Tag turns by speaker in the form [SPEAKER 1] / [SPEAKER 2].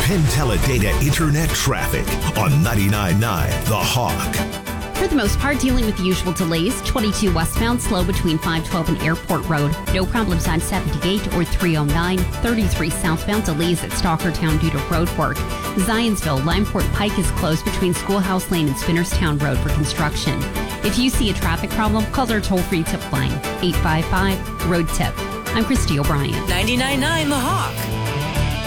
[SPEAKER 1] Penn Teledata Internet traffic on 99.9 The Hawk.
[SPEAKER 2] For the most part, dealing with the usual delays. 22 westbound, slow between 512 and Airport Road. No problems on 78 or 309. 33 southbound, delays at Stockertown due to road work. Zionsville, Limeport Pike is closed between Schoolhouse Lane and Spinnerstown Road for construction. If you see a traffic problem, call their toll-free tip line, 855-ROAD-TIP. I'm Christy O'Brien.
[SPEAKER 3] 99.9 The Hawk.